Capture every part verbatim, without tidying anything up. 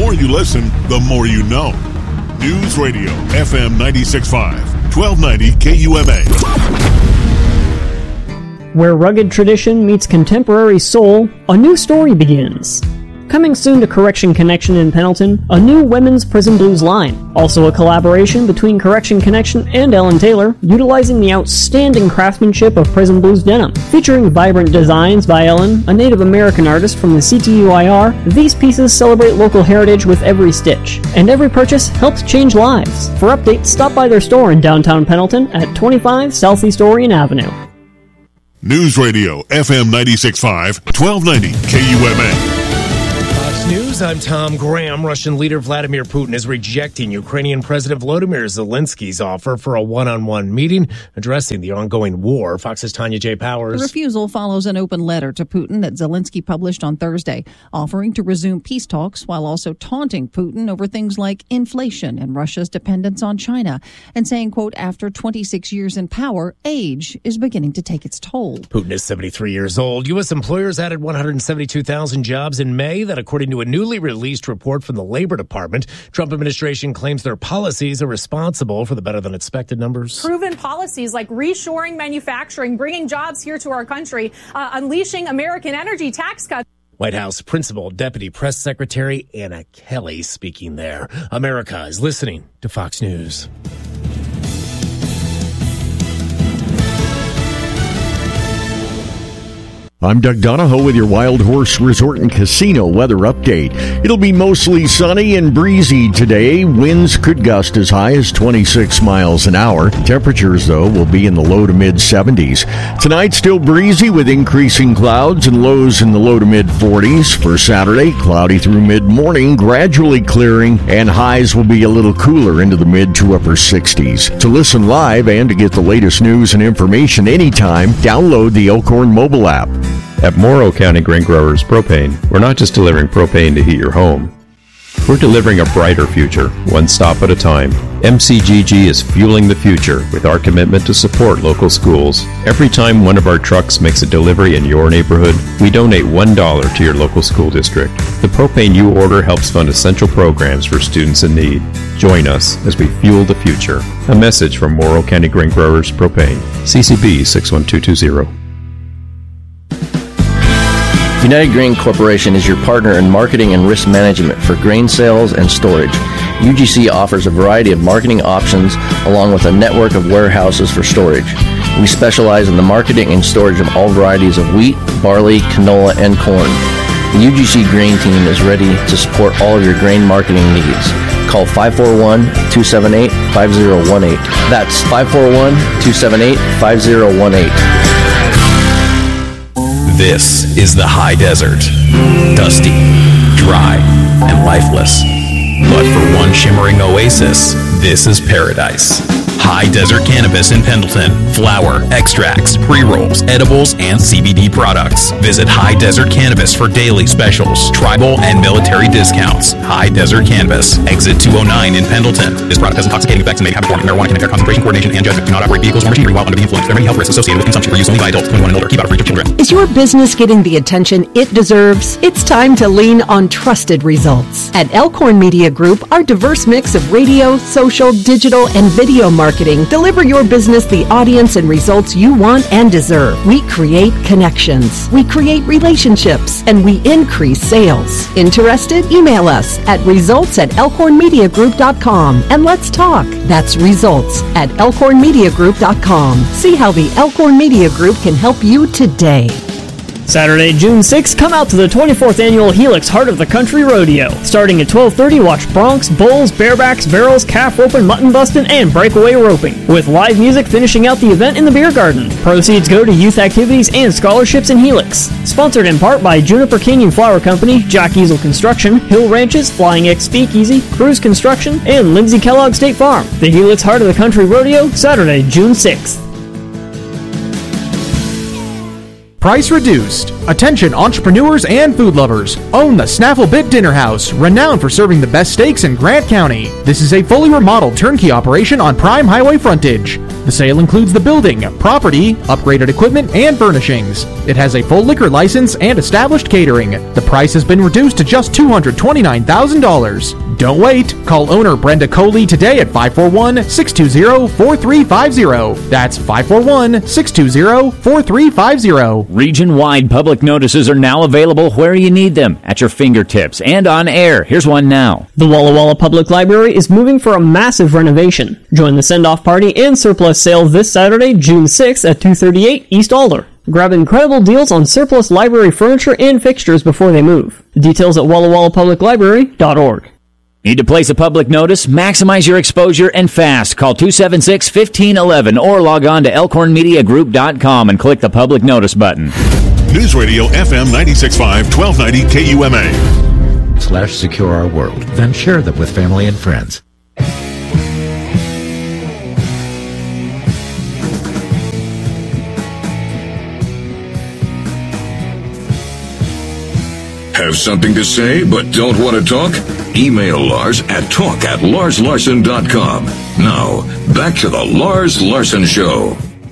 more you listen, the more you know. News Radio, F M ninety-six point five, twelve ninety K U M A. Where rugged tradition meets contemporary soul, a new story begins. Coming soon to Correction Connection in Pendleton, a new women's prison blues line. Also a collaboration between Correction Connection and Ellen Taylor, utilizing the outstanding craftsmanship of prison blues denim. Featuring vibrant designs by Ellen, a Native American artist from the C T U I R, these pieces celebrate local heritage with every stitch. And every purchase helps change lives. For updates, stop by their store in downtown Pendleton at twenty-five Southeast Orion Avenue. News Radio, F M ninety-six point five, twelve ninety K U M A. News, I'm Tom Graham. Russian leader Vladimir Putin is rejecting Ukrainian President Volodymyr Zelensky's offer for a one-on-one meeting addressing the ongoing war. Fox's Tanya J. Powers. The refusal follows an open letter to Putin that Zelensky published on Thursday, offering to resume peace talks while also taunting Putin over things like inflation and Russia's dependence on China, and saying, quote, after twenty-six years in power, age is beginning to take its toll. Putin is seventy-three years old. U S employers added one hundred seventy-two thousand jobs in May. That, according to a newly released report from the Labor Department. Trump administration claims their policies are responsible for the better-than-expected numbers. Proven policies like reshoring manufacturing, bringing jobs here to our country, uh, unleashing American energy tax cuts. White House Principal Deputy Press Secretary Anna Kelly speaking there. America is listening to Fox News. I'm Doug Donahoe with your Wild Horse Resort and Casino weather update. It'll be mostly sunny and breezy today. Winds could gust as high as twenty-six miles an hour. Temperatures, though, will be in the low to mid seventies. Tonight, still breezy with increasing clouds and lows in the low to mid forties. For Saturday, cloudy through mid-morning, gradually clearing, and highs will be a little cooler into the mid to upper sixties. To listen live and to get the latest news and information anytime, download the Elkhorn mobile app. At Morrow County Grain Growers Propane, we're not just delivering propane to heat your home. We're delivering a brighter future, one stop at a time. M C G G is fueling the future with our commitment to support local schools. Every time one of our trucks makes a delivery in your neighborhood, we donate one dollar to your local school district. The propane you order helps fund essential programs for students in need. Join us as we fuel the future. A message from Morrow County Grain Growers Propane. C C B six one two two zero. United Grain Corporation is your partner in marketing and risk management for grain sales and storage. U G C offers a variety of marketing options along with a network of warehouses for storage. We specialize in the marketing and storage of all varieties of wheat, barley, canola, and corn. The U G C Grain Team is ready to support all of your grain marketing needs. Call five four one, two seven eight, five zero one eight. That's five four one, two seven eight, five zero one eight. This is the high desert. Dusty, dry, and lifeless. But for one shimmering oasis, this is paradise. High Desert Cannabis in Pendleton. Flower, extracts, pre-rolls, edibles, and C B D products. Visit High Desert Cannabis for daily specials, tribal, and military discounts. High Desert Cannabis, exit two oh nine in Pendleton. This product has intoxicating effects and may have a form of marijuana can impair concentration, coordination, and judgment. Do not operate vehicles or machinery while under the influence. There are many health risks associated with consumption for use only by adults twenty-one and older. Keep out of reach of children. Is your business getting the attention it deserves? It's time to lean on trusted results. At Elkhorn Media Group, our diverse mix of radio, social, digital, and video marketing deliver your business the audience and results you want and deserve. We create connections, we create relationships, and we increase sales. Interested? Email us at results at elkhorn media group dot com and let's talk. That's results at elkhorn media group dot com. See how the Elkhorn Media Group can help you today. Saturday, June sixth, come out to the twenty-fourth Annual Helix Heart of the Country Rodeo. Starting at twelve thirty, watch broncs, bulls, barebacks, barrels, calf roping, mutton busting, and breakaway roping, with live music finishing out the event in the beer garden. Proceeds go to youth activities and scholarships in Helix. Sponsored in part by Juniper Canyon Flower Company, Jock Easel Construction, Hill Ranches, Flying X Speakeasy, Cruise Construction, and Lindsay Kellogg State Farm. The Helix Heart of the Country Rodeo, Saturday, June sixth. Price reduced. Attention entrepreneurs and food lovers. Own the Snaffle Bit Dinner House, renowned for serving the best steaks in Grant County. This is a fully remodeled turnkey operation on prime highway frontage. The sale includes the building, property, upgraded equipment, and furnishings. It has a full liquor license and established catering. The price has been reduced to just two hundred twenty-nine thousand dollars. Don't wait. Call owner Brenda Coley today at five four one, six two zero, four three five zero. That's five four one, six two zero, four three five zero. Region-wide public notices are now available where you need them, at your fingertips and on air. Here's one now. The Walla Walla Public Library is moving for a massive renovation. Join the send-off party and surplus sale this Saturday, June sixth at two thirty-eight East Alder. Grab incredible deals on surplus library furniture and fixtures before they move. Details at walla walla public library dot org. Need to place a public notice? Maximize your exposure and fast. Call two seven six, one five one one or log on to elkhorn media group dot com and click the public notice button. News Radio F M ninety-six point five, twelve ninety K U M A. Slash secure our world. Then share them with family and friends. Have something to say but don't want to talk? Email Lars at talk at lars larson dot com. Now, back to the Lars Larson Show.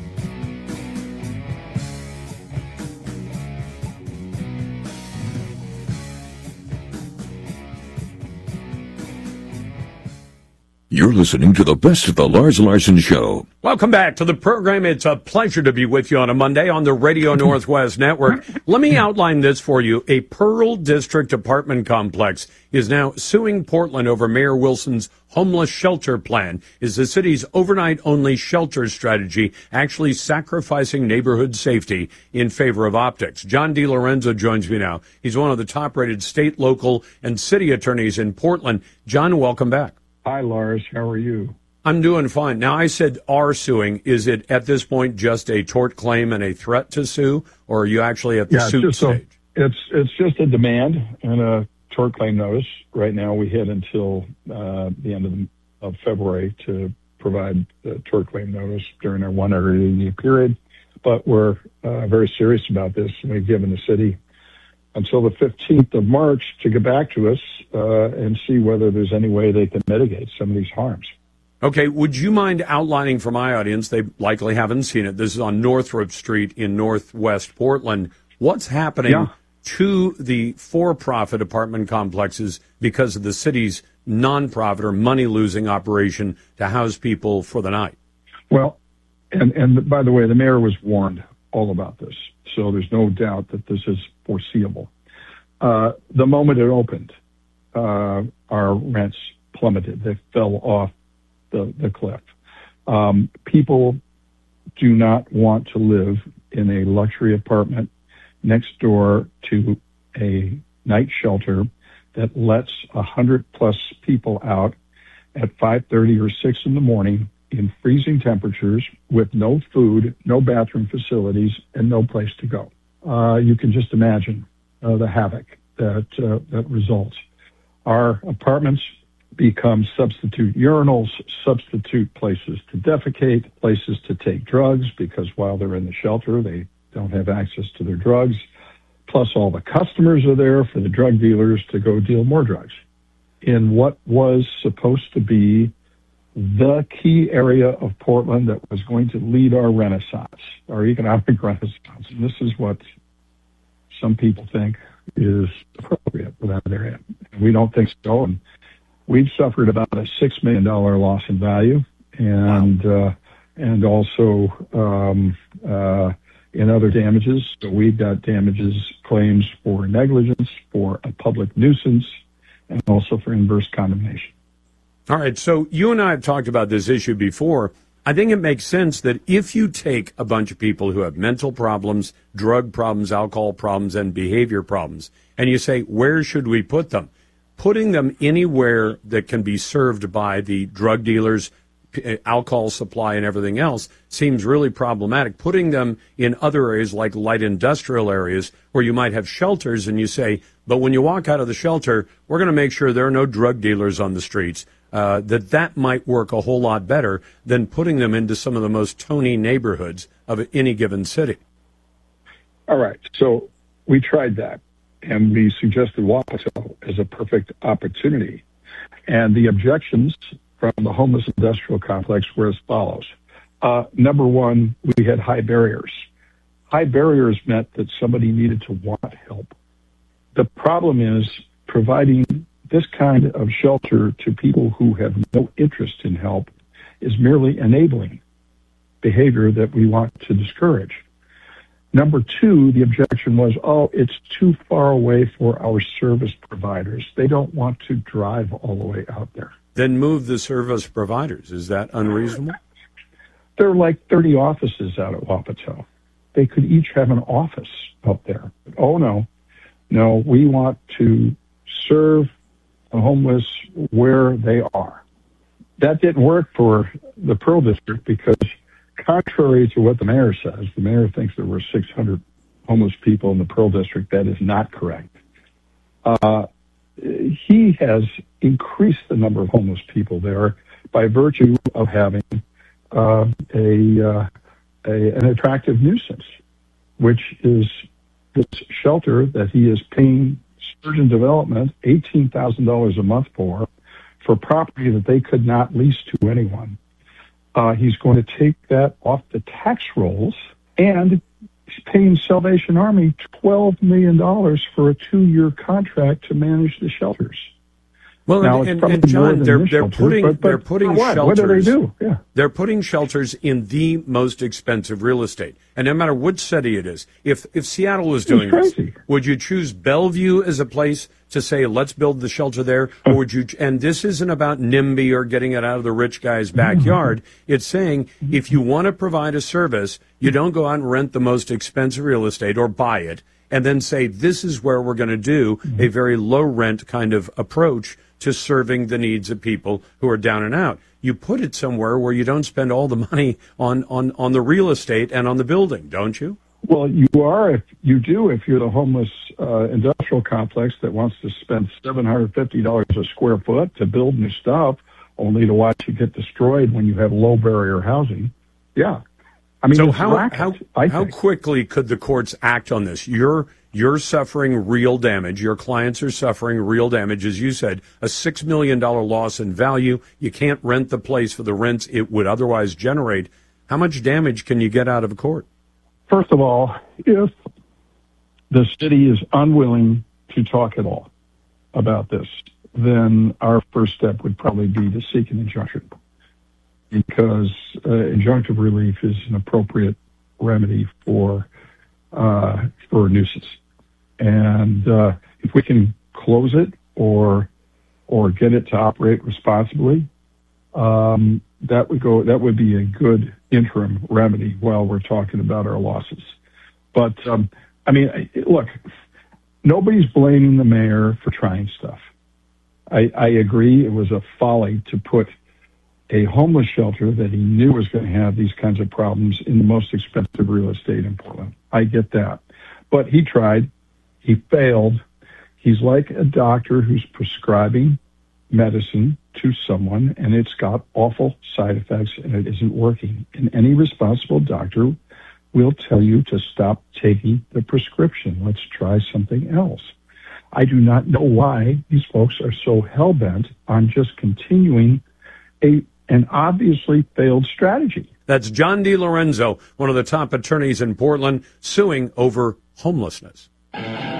You're listening to the best of the Lars Larson Show. Welcome back to the program. It's a pleasure to be with you on a Monday on the Radio Northwest Network. Let me outline this for you. A Pearl District apartment complex is now suing Portland over Mayor Wilson's homeless shelter plan. Is the city's overnight-only shelter strategy actually sacrificing neighborhood safety in favor of optics? John DiLorenzo joins me now. He's one of the top-rated state, local, and city attorneys in Portland. John, welcome back. Hi, Lars. How are you? I'm doing fine. Now, I said are suing. Is it at this point just a tort claim and a threat to sue, or are you actually at the yeah, suit stage? A, it's it's just a demand and a tort claim notice. Right now, we hit until uh, the end of, the, of February to provide the tort claim notice during our one hundred eighty period, but we're uh, very serious about this, and we've given the city until the fifteenth of March to get back to us uh, and see whether there's any way they can mitigate some of these harms. Okay, would you mind outlining for my audience, they likely haven't seen it, this is on Northrop Street in Northwest Portland, what's happening yeah. to the for-profit apartment complexes because of the city's nonprofit or money-losing operation to house people for the night? Well, and, and by the way, the mayor was warned all about this, so there's no doubt that this is foreseeable. Uh, the moment it opened, uh, our rents plummeted. They fell off the, the cliff. Um, people do not want to live in a luxury apartment next door to a night shelter that lets a hundred plus people out at five thirty or six in the morning in freezing temperatures with no food, no bathroom facilities, and no place to go. Uh, you can just imagine uh, the havoc that uh, that results. Our apartments become substitute urinals, substitute places to defecate, places to take drugs, because while they're in the shelter, they don't have access to their drugs. Plus, all the customers are there for the drug dealers to go deal more drugs in what was supposed to be the key area of Portland that was going to lead our renaissance, our economic renaissance. And this is what some people think is appropriate for that area. We don't think so. And we've suffered about a six million dollars loss in value, and wow. uh, and also um, uh, in other damages. So we've got damages claims for negligence, for a public nuisance, and also for inverse condemnation. All right, so you and I have talked about this issue before. I think it makes sense that if you take a bunch of people who have mental problems, drug problems, alcohol problems, and behavior problems, and you say, where should we put them? Putting them anywhere that can be served by the drug dealers, alcohol supply, and everything else seems really problematic. Putting them in other areas like light industrial areas where you might have shelters and you say, but when you walk out of the shelter, we're going to make sure there are no drug dealers on the streets. Uh, that that might work a whole lot better than putting them into some of the most tony neighborhoods of any given city. All right. So we tried that, and we suggested Wapato as a perfect opportunity. And the objections from the homeless industrial complex were as follows. Uh, number one, we had high barriers. High barriers meant that somebody needed to want help. The problem is providing this kind of shelter to people who have no interest in help is merely enabling behavior that we want to discourage. Number two, the objection was, oh, it's too far away for our service providers. They don't want to drive all the way out there. Then move the service providers. Is that unreasonable? There are like thirty offices out at Wapato. They could each have an office up there. Oh, no. No, we want to serve the homeless where they are. That didn't work for the Pearl District because contrary to what the mayor says, the mayor thinks there were six hundred homeless people in the Pearl District. That is not correct. Uh, he has increased the number of homeless people there by virtue of having uh, a, uh, a an attractive nuisance, which is this shelter that he is paying Sturgeon Development eighteen thousand dollars a month for, for property that they could not lease to anyone. Uh, he's going to take that off the tax rolls, and he's paying Salvation Army twelve million dollars for a two-year contract to manage the shelters. Well, now, and, and, and John, they're they're shelters, putting but, but they're putting what? shelters. What do they do? Yeah. They're putting shelters in the most expensive real estate, and no matter which city it is. If if Seattle was doing this, would you choose Bellevue as a place to say let's build the shelter there, or would you? And this isn't about NIMBY or getting it out of the rich guy's backyard. It's saying if you want to provide a service, you don't go out and rent the most expensive real estate or buy it, and then say this is where we're going to do a very low rent kind of approach to serving the needs of people who are down and out. You put it somewhere where you don't spend all the money on, on, on the real estate and on the building, don't you? Well, you are, if you do, if you're the homeless uh, industrial complex that wants to spend seven hundred fifty dollars a square foot to build new stuff, only to watch it get destroyed when you have low barrier housing. Yeah. I mean, so it's how, racket, how, I how think. quickly could the courts act on this? You're, You're suffering real damage. Your clients are suffering real damage. As you said, a six million dollars loss in value. You can't rent the place for the rents it would otherwise generate. How much damage can you get out of a court? First of all, if the city is unwilling to talk at all about this, then our first step would probably be to seek an injunction, because uh, injunctive relief is an appropriate remedy for uh, for a nuisance. And uh, if we can close it or or get it to operate responsibly, um, that would go. That would be a good interim remedy while we're talking about our losses. But um, I mean, look, nobody's blaming the mayor for trying stuff. I, I agree it was a folly to put a homeless shelter that he knew was going to have these kinds of problems in the most expensive real estate in Portland. I get that. But he tried. He failed. He's like a doctor who's prescribing medicine to someone, and it's got awful side effects, and it isn't working. And any responsible doctor will tell you to stop taking the prescription. Let's try something else. I do not know why these folks are so hell-bent on just continuing a an obviously failed strategy. That's John DiLorenzo, one of the top attorneys in Portland, suing over homelessness.